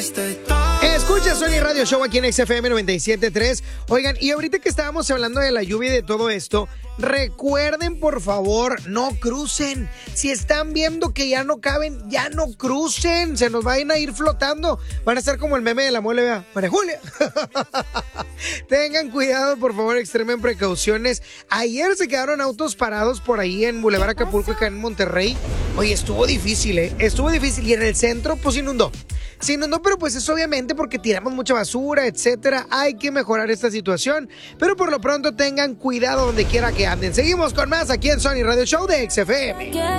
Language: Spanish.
Escucha Sony Radio Show aquí en XFM 97.3. Oigan, y ahorita que estábamos hablando de la lluvia y de todo esto, recuerden, por favor, no crucen. Si están viendo que ya no caben, ya no crucen. Se nos van a ir flotando. Van a estar como el meme de la mole, vea. María Julia. Tengan cuidado, por favor, extremen precauciones. Ayer se quedaron autos parados por ahí en Boulevard Acapulco, acá en Monterrey. Oye, estuvo difícil, ¿eh? Estuvo difícil. Y en el centro, pues inundó. Se inundó, pero pues es obviamente porque tiramos mucha basura, etcétera. Hay que mejorar esta situación. Pero por lo pronto tengan cuidado donde quiera que anden. Seguimos con más aquí en Sony Radio Show de XFM.